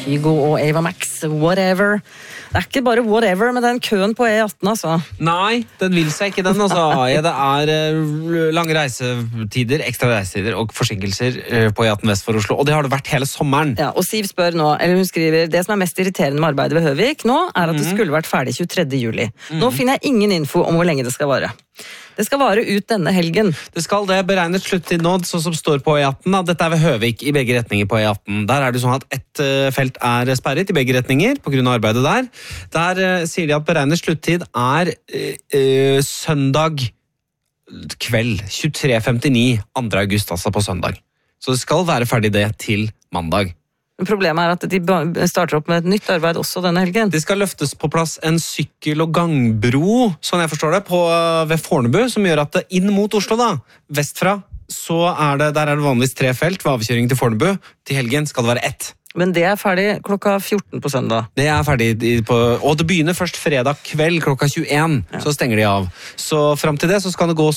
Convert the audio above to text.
Kygo og Ava Max, whatever. Det ikke bare whatever med den køen på E18, altså. Nei, den vil seg ikke den, altså. Det lange reisetider, ekstra reisetider og forsinkelser på E18 vest for Oslo, og det har det vært hele sommeren. Ja, og Siv spør nå, eller hun skriver, det som mest irriterende med arbeidet ved Høvik nå, at det skulle vært ferdig 23. juli. Nå finner jeg ingen info om hvor lenge det skal vare. Det skal vare ut denne helgen. Det skal det, beregnet sluttid nå, sånn som står på E18. Da. Dette ved Høvik, i begge retninger på E18. Der det sånn at ett felt sperret i begge retninger, på grunn av arbeidet der. Der sier de at beregnet sluttid søndag kveld, 23.59, 2. august, altså på søndag. Så det skal være ferdig det til mandag. Men problemet at de starter opp med et nytt arbeid også denne helgen. Det skal løftes på plass en sykkel- og gangbro, sånn jeg forstår det, ved Fornebu, som gjør at inn mot Oslo da, vestfra, så der det vanligvis 3 felt ved avkjøring til Fornebu. Til helgen skal det være 1. Men det ferdig klokka 14 på søndag. Det ferdig, og det begynner først fredag kveld klokka 21, så stenger de av. Så frem til det så skal det gå